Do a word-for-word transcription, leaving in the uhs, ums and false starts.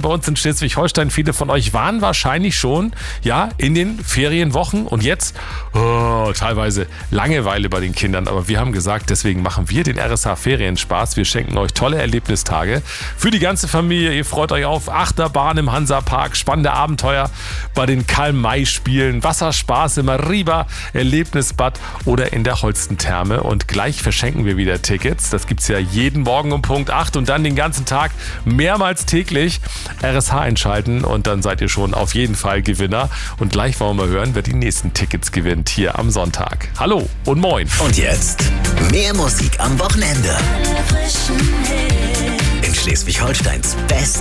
bei uns in Schleswig-Holstein. Viele von euch waren wahrscheinlich schon ja in den Ferienwochen und jetzt oh, teilweise Langeweile bei den Kindern. Aber wir haben gesagt, deswegen machen wir den R S H Ferienspaß. Wir schenken euch tolle Erlebnistage für die ganze Familie. Ihr freut euch auf Achterbahn im Hansapark, spannende Abenteuer bei den Karl-May-Spielen, Wasserspaß im Arriva, Erlebnisbad oder in der Holstentherme. Und gleich verschenken wir wieder Tickets. Das gibt's ja jeden Morgen um Punkt acht und dann den ganzen Tag mehrmals täglich R S H einschalten und dann seid ihr schon auf jeden Fall Gewinner. Und gleich wollen wir mal hören, wer die nächsten Tickets gewinnt hier am Sonntag. Hallo und moin. Und jetzt mehr Musik am Wochenende. In Schleswig-Holsteins Best